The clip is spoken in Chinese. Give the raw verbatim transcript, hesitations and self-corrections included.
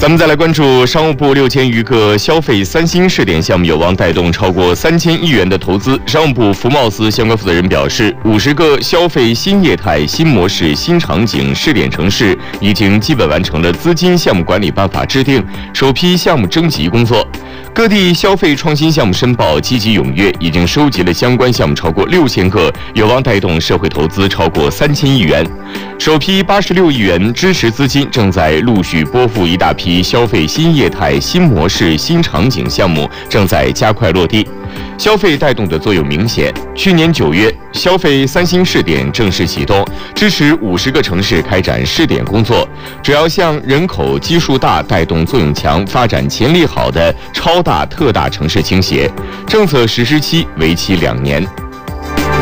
咱们再来关注商务部六千余个消费三新试点项目有望带动超过三千亿元的投资。商务部福茂司相关负责人表示，五十个消费新业态、新模式、新场景试点城市已经基本完成了资金项目管理办法制定、首批项目征集工作。各地消费创新项目申报积极踊跃，已经收集了相关项目超过六千个，有望带动社会投资超过三千亿元。首批八十六亿元支持资金正在陆续拨付，一大批消费新业态、新模式、新场景项目正在加快落地，消费带动的作用明显。去年九月，消费三新试点正式启动，支持五十个城市开展试点工作，主要向人口基数大、带动作用强、发展潜力好的超大、特大城市倾斜。政策实施期为期两年。